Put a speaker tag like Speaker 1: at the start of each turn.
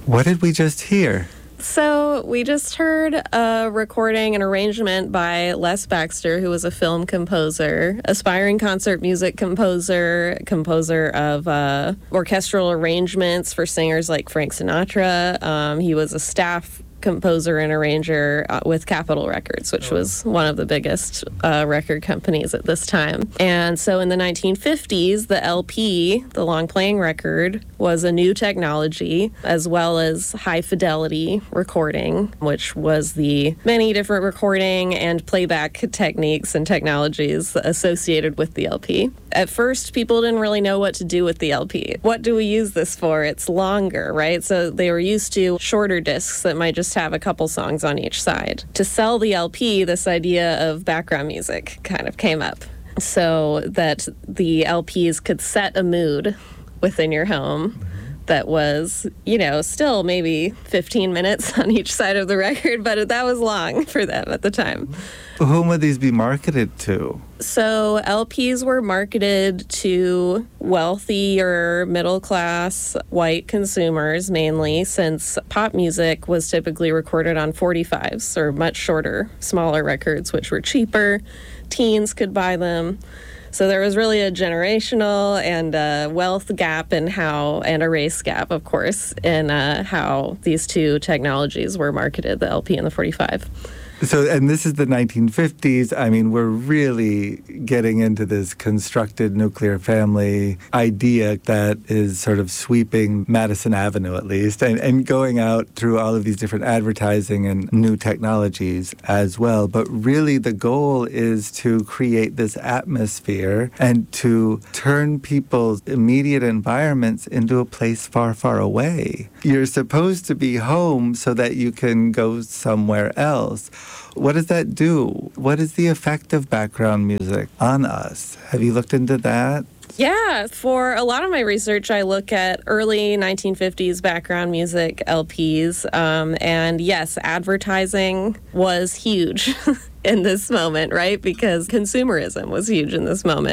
Speaker 1: What did we just hear?
Speaker 2: So we just heard a recording and arrangement by Les Baxter, who was a film composer, aspiring concert music composer of orchestral arrangements for singers like Frank Sinatra. He was a staff composer and arranger with Capitol Records, which was one of the biggest record companies at this time. And so in the 1950s, the LP, the long playing record, was a new technology, as well as high fidelity recording, which was the many different recording and playback techniques and technologies associated with the LP. At first, people didn't really know what to do with the LP. What do we use this for? It's longer, right? So they were used to shorter discs that might just have a couple songs on each side. To sell the LP, this idea of background music kind of came up, so that the LPs could set a mood within your home that was, still maybe 15 minutes on each side of the record, but that was long for them at the time.
Speaker 1: Whom would these be marketed to?
Speaker 2: So LPs were marketed to wealthier, middle-class, white consumers mainly, since pop music was typically recorded on 45s, or much shorter, smaller records, which were cheaper. Teens could buy them. So there was really a generational and a wealth gap and a race gap, of course, in how these two technologies were marketed, the LP and the 45.
Speaker 1: So, and this is the 1950s. I mean, we're really getting into this constructed nuclear family idea that is sort of sweeping Madison Avenue, at least, and going out through all of these different advertising and new technologies as well. But really, the goal is to create this atmosphere and to turn people's immediate environments into a place far, far away. You're supposed to be home so that you can go somewhere else. What does that do? What is the effect of background music on us? Have you looked into that?
Speaker 2: Yeah, for a lot of my research, I look at early 1950s background music LPs. And yes, advertising was huge in this moment, right? Because consumerism was huge in this moment.